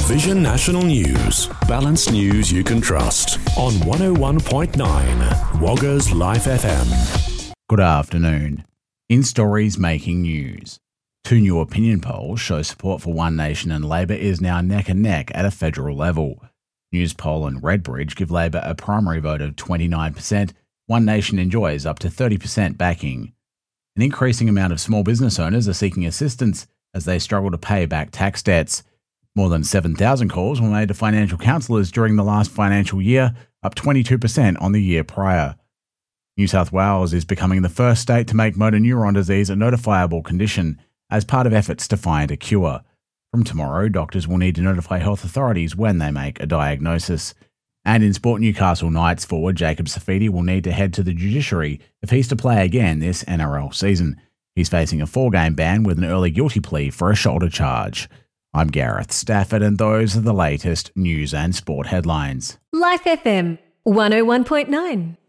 Vision National News. Balanced news you can trust. On 101.9 Wagga's Life FM. Good afternoon. In stories making news. 2 new opinion polls show support for One Nation and Labor is now neck and neck at a federal level. Newspoll and Redbridge give Labor a primary vote of 29%. One Nation enjoys up to 30% backing. An increasing amount of small business owners are seeking assistance as they struggle to pay back tax debts. More than 7,000 calls were made to financial counsellors during the last financial year, up 22% on the year prior. New South Wales is becoming the first state to make motor neuron disease a notifiable condition as part of efforts to find a cure. From tomorrow, doctors will need to notify health authorities when they make a diagnosis. And in sport, Newcastle Knights forward Jacob Safidi will need to head to the judiciary if he's to play again this NRL season. He's facing a 4-game ban with an early guilty plea for a shoulder charge. I'm Gareth Stafford, and those are the latest news and sport headlines. Life FM 101.9.